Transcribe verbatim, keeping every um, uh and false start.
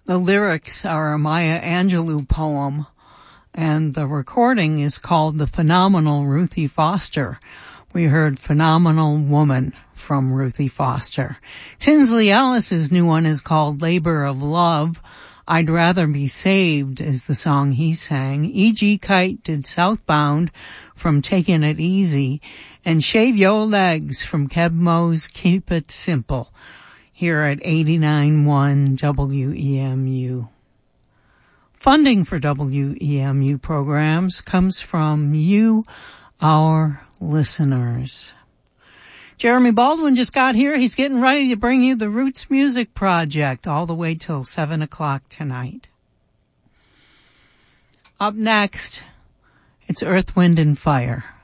The lyrics are a Maya Angelou poem, and the recording is called The Phenomenal Ruthie Foster. We heard Phenomenal Woman from Ruthie Foster. Tinsley Ellis's new one is called Labor of Love. I'd Rather Be Saved is the song he sang. E G. Kite did Southbound from Taking It Easy, and Shave Yo' Legs from Keb Mo's Keep It Simple here at eighty-nine point one W E M U. Funding for W E M U programs comes from you, our listeners. Jeremy Baldwin just got here. He's getting ready to bring you the Roots Music Project all the way till seven o'clock tonight. Up next, it's Earth, Wind, and Fire.